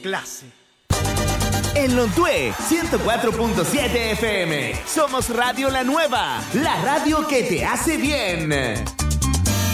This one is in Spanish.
clase! En Lontué, 104.7 FM. Somos Radio La Nueva, la radio que te hace bien.